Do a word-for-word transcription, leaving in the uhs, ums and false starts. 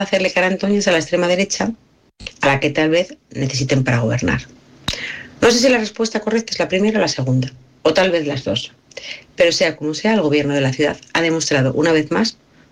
hacerle carantoñas a la extrema derecha, a la que tal vez necesiten para gobernar. No sé si la respuesta correcta es la primera o la segunda, o tal vez las dos. Pero sea como sea, el gobierno de la ciudad ha demostrado una vez más